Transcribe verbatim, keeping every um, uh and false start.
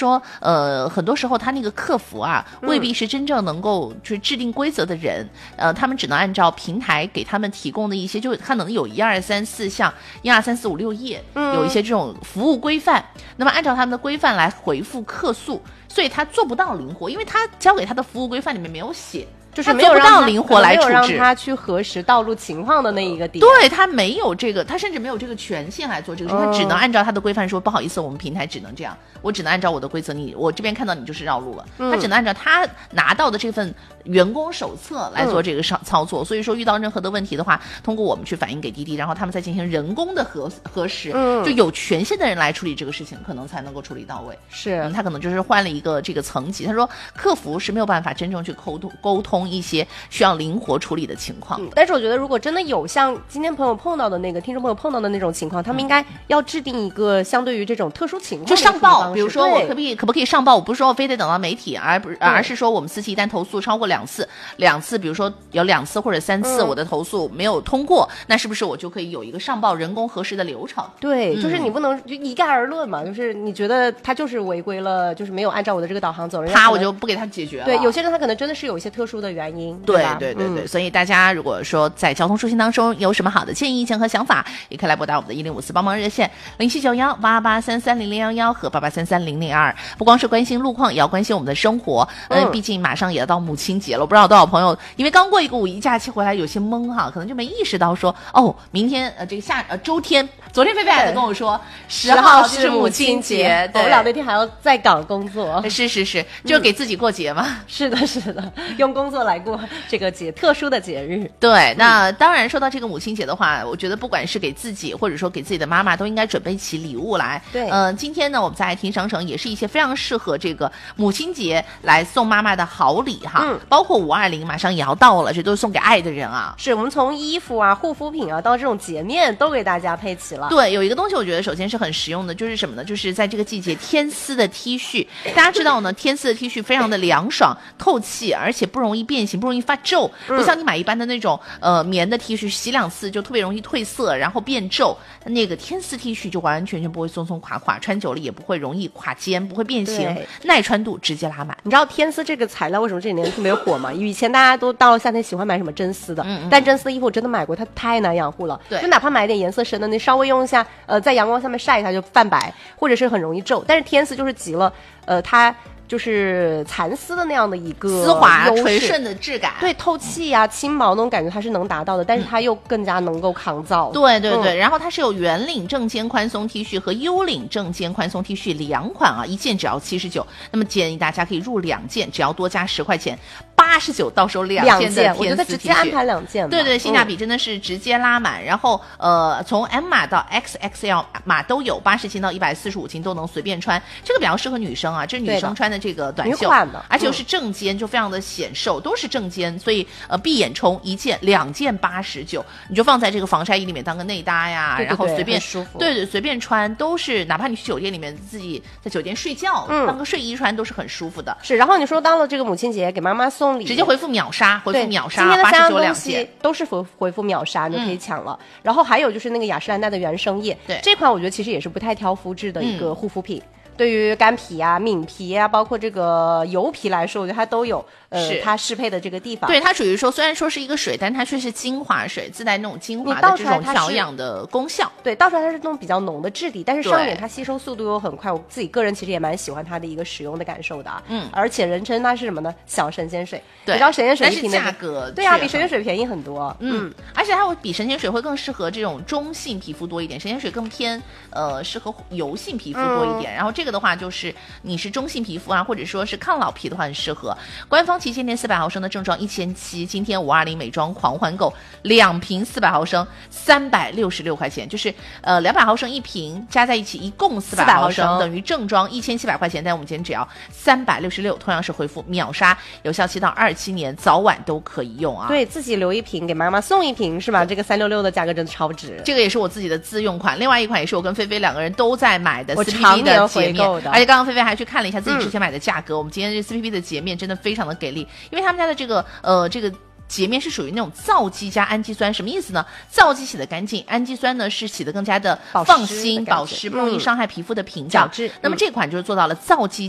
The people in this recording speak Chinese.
说呃很多时候他那个客服啊未必是真正能够去制定规则的人，嗯、呃他们只能按照平台给他们提供的一些，就他可能有一二三四项一二三四五六页、嗯、有一些这种服务规范，那么按照他们的规范来回复客诉，所以他做不到灵活，因为他交给他的服务规范里面没有写， 就是没有让他灵活来处置， 没有让他去核实道路情况的那一个点。 对，他没有这个，他甚至没有这个权限来做这个事、嗯、他只能按照他的规范说，不好意思，我们平台只能这样，我只能按照我的规则，你我这边看到你就是绕路了、嗯、他只能按照他拿到的这份员工手册来做这个操作、嗯、所以说遇到任何的问题的话，通过我们去反映给滴滴，然后他们再进行人工的核核实、嗯、就有权限的人来处理这个事情，可能才能够处理到位。 是、 嗯、他可能就是换了一个这个层级，他说客服是没有办法真正去沟通沟通一些需要灵活处理的情况、 嗯、但是我觉得如果真的有像今天朋友碰到的那个听众朋友碰到的那种情况，他们应该要制定一个相对于这种特殊情况就上报，比如说我可不可以可不可以上报，我不是说我非得等到媒体，而不是而是说我们私企一旦投诉超过两次两次比如说有两次或者三次我的投诉没有通过、嗯、那是不是我就可以有一个上报人工核实的流程？ 对、嗯、就是你不能就一概而论嘛，就是你觉得他就是违规了，就是没有按照我的这个导航走， 他我就不给他解决了。 对，有些人他可能真的是有一些特殊的原因。 对对对对、嗯、所以大家如果说在交通出行当中有什么好的建议意见和想法，也可以来拨打我们的一零五四帮忙热线零七九幺八八三三零零幺幺和八八三三零零二。不光是关心路况，也要关心我们的生活。嗯，毕竟马上也要到母亲节了，我不知道有多少朋友因为刚过一个五一假期回来有些懵哈，可能就没意识到说哦，明天呃这个下呃周天，昨天菲菲还在跟我说十号是母亲节， 我们俩那天还要在岗工作。 是是是，就是给自己过节嘛。 嗯、是的，是的，用工作来过这个节特殊的节日。 对，那当然说到这个母亲节的话，我觉得不管是给自己或者说给自己的妈妈，都应该准备起礼物来。 对， 嗯、呃，今天呢，我们在爱听商城也是一些非常适合这个母亲节来送妈妈的好礼哈。嗯，包括五二零马上也要到了，这都是送给爱的人啊。 是我们从衣服啊、护肤品啊到这种洁面都给大家配齐了。 对，有一个东西我觉得首先是很实用的，就是什么呢？就是在这个季节，天丝的 T 恤。大家知道呢，天丝的 T 恤非常的凉爽、透气，而且不容易变形，不容易发皱， 嗯、 不像你买一般的那种呃棉的 T 恤，洗两次就特别容易褪色，然后变皱。那个天丝 T 恤就完完全全不会松松垮垮，穿久了也不会容易垮肩，不会变形，耐穿度直接拉满。 你知道天丝这个材料为什么这几年特别火吗？以前大家都到了夏天喜欢买什么真丝的，嗯嗯，但真丝的衣服我真的买过，它太难养护了。 对， 就哪怕买一点颜色深的，你稍微用一下，呃，在阳光下面晒一下就泛白，或者是很容易皱。但是天丝就是集了，呃，它。就是蚕丝的那样的一个丝滑垂顺的质感， 对，透气啊、轻毛那种感觉它是能达到的，但是它又更加能够抗造。 对对对、嗯，然后它是有圆领正肩宽松 T 恤和 U 领正肩宽松 T 恤两款啊，一件只要七十九，那么建议大家可以入两件，只要多加十块钱。八十九到手两件的天丝 T 恤， 我觉得直接安排两件。 对对，性价比真的是直接拉满。嗯、然后呃，从 M 码到 X X L 码都有，八十斤到一百四十五斤都能随便穿。这个比较适合女生啊，这是女生穿的这个短袖，而且又是正肩，就非常的显瘦，都是正肩，所以呃闭眼冲一件两件八十九，你就放在这个防晒衣里面当个内搭呀， 对对对， 然后随便舒服， 对对随便穿都是，哪怕你去酒店里面自己在酒店睡觉，嗯、当个睡衣穿都是很舒服的。 是，然后你说到了这个母亲节给妈妈送礼， 直接回复秒杀，回复秒杀， 今天的三样东西都是回回复秒杀，你就可以抢了、嗯。然后还有就是那个雅诗兰黛的原生液， 对这款我觉得其实也是不太挑肤质的一个护肤品。嗯，对于干皮啊、敏皮啊，包括这个油皮来说，我觉得它都有呃它适配的这个地方。 对，它属于说虽然说是一个水，但它却是精华水，自带那种精华的这种调养的功效。 对，倒出来它是那种比较浓的质地，但是上脸它吸收速度又很快。我自己个人其实也蛮喜欢它的一个使用的感受的啊。嗯，而且人称它是什么呢？小神仙水。 对， 你知道神仙水一瓶的价格对啊，比神仙水便宜很多。 嗯，嗯而且它会比神仙水会更适合这种中性皮肤多一点，神仙水更偏呃适合油性皮肤多一点。嗯、然后这个的话就是你是中性皮肤啊，或者说是抗老皮的话很适合。官方旗舰店四百毫升的正装一千七，今天五二零美妆狂欢购两瓶四百毫升三百六十六块钱，就是呃两百毫升一瓶加在一起一共四百毫升，等于正装一千七百块钱，但我们今天只要三百六十六，同样是回复秒杀，有效期到二七年，早晚都可以用啊。 对自己留一瓶，给妈妈送一瓶是吧？这个三六六的价格真的超值。 这个也是我自己的自用款，另外一款也是我跟菲菲两个人都在买的 C P 常 P 的洁面， 的而且刚刚菲菲还去看了一下自己之前买的价格。嗯、我们今天这 C P P 的洁面真的非常的给力，因为他们家的这个呃这个。洁面是属于那种皂基加氨基酸，什么意思呢？皂基洗得干净，氨基酸呢是洗得更加的放心、保湿，不容易伤害皮肤的屏障。嗯、那么这款就是做到了皂基